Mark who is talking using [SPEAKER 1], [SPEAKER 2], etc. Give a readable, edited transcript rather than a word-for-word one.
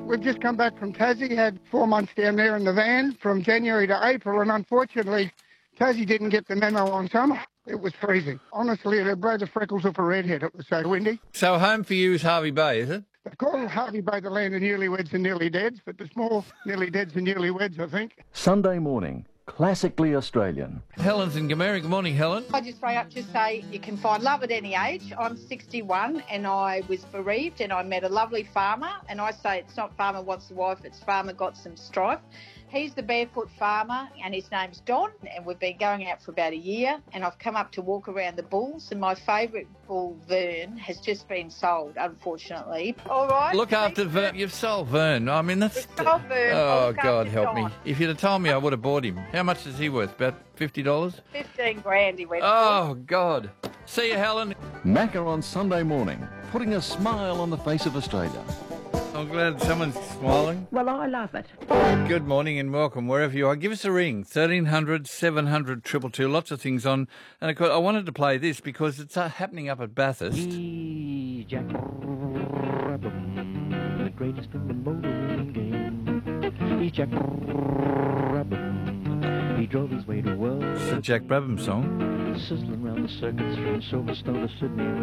[SPEAKER 1] We've just come back from Tassie, had 4 months down there in the van from January to April, and unfortunately, Tassie didn't get the memo on summer. It was freezing. Honestly, it blow the freckles off a redhead. It was so windy.
[SPEAKER 2] So home for you is Hervey Bay, is it?
[SPEAKER 1] They call Hervey Bay the land of newlyweds and nearly deads, but there's more nearly deads than newlyweds, I think.
[SPEAKER 3] Sunday morning, classically Australian.
[SPEAKER 2] Helen's in Gomerri. Good morning, Helen.
[SPEAKER 4] I just rang up to say you can find love at any age. I'm 61 and I was bereaved and I met a lovely farmer, and I say it's not farmer wants a wife, it's farmer got some strife. He's the barefoot farmer and his name's Don, and we've been going out for about a year, and I've come up to walk around the bulls, and my favourite bull, Vern, has just been sold, unfortunately. All right.
[SPEAKER 2] Look after Vern. You've sold Vern. I mean, that's...
[SPEAKER 4] We've sold Vern.
[SPEAKER 2] Oh,
[SPEAKER 4] Look
[SPEAKER 2] God
[SPEAKER 4] after
[SPEAKER 2] help me.
[SPEAKER 4] Don.
[SPEAKER 2] If you'd have told me, I would have bought him. How much is he worth? About $50?
[SPEAKER 4] 15 grand he went
[SPEAKER 2] Oh, God. See you, Helen.
[SPEAKER 3] Macca on Sunday morning, putting a smile on the face of Australia.
[SPEAKER 2] I'm glad someone's smiling.
[SPEAKER 5] Well, I love it.
[SPEAKER 2] Good morning and welcome wherever you are. Give us a ring, 1300 700 222. Lots of things on. And of course, I wanted to play this because it's happening up at Bathurst.
[SPEAKER 6] He's Jack Brabham, the greatest in the motoring game. He's Jack Brabham. He drove his way to world.
[SPEAKER 2] It's a Jack Brabham song.
[SPEAKER 6] Sizzling round the circuits from Silverstone to Sydney.